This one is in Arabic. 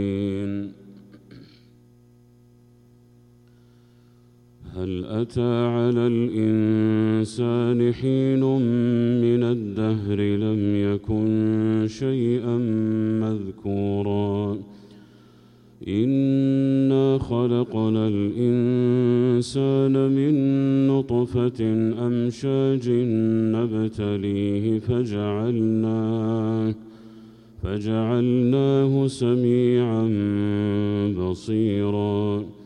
هل أتى على الإنسان حين من الدهر لم يكن شيئا مذكورا إنا خلقنا الإنسان من نطفة أمشاج نبتليه فجعلناه سميعا بصيرا